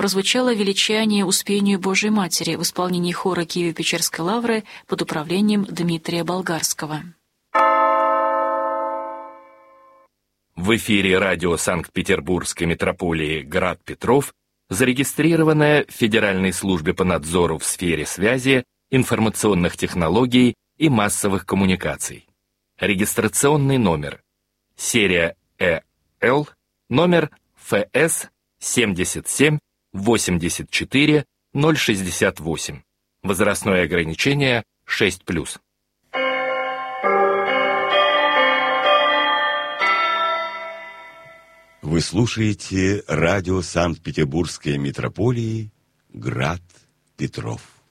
прозвучало величание Успению Божией Матери в исполнении хора Киево-Печерской лавры под управлением Дмитрия Болгарского. В эфире радио Санкт-Петербургской митрополии «Град Петров» зарегистрированная в Федеральной службе по надзору в сфере связи, информационных технологий и массовых коммуникаций. Регистрационный номер. Серия ЭЛ, номер ФС 77 84 068. Возрастное ограничение 6+. Вы слушаете радио Санкт-Петербургской митрополии «Град Петров».